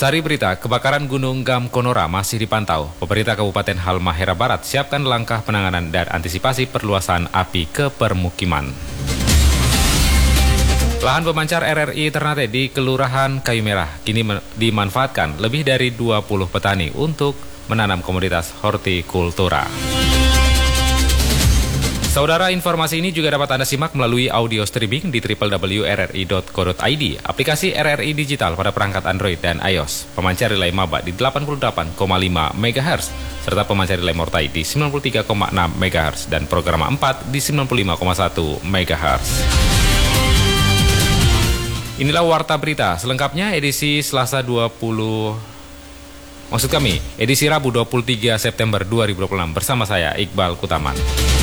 Sari berita, kebakaran Gunung Gamkonora masih dipantau. Pemerintah Kabupaten Halmahera Barat siapkan langkah penanganan dan antisipasi perluasan api ke permukiman. Lahan pemancar RRI Ternate di Kelurahan Kayu Merah kini dimanfaatkan lebih dari 20 petani untuk menanam komoditas hortikultura. Saudara, informasi ini juga dapat Anda simak melalui audio streaming di www.rri.co.id, aplikasi RRI Digital pada perangkat Android dan iOS, pemancar relay Maba di 88,5 MHz, serta pemancar relay Mortai di 93,6 MHz dan program 4 di 95,1 MHz. Inilah Warta Berita, selengkapnya edisi edisi Rabu 23 September 2026 bersama saya Iqbal Kutaman.